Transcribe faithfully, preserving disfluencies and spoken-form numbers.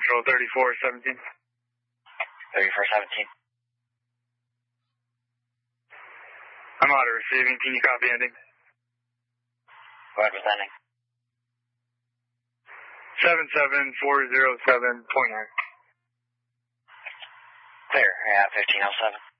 Central thirty-four seventeen. thirty-four seventeen. I'm auto receiving. Can you copy ending? Go ahead with ending. seven seven four zero seven point nine. Clear. Yeah, fifteen oh seven.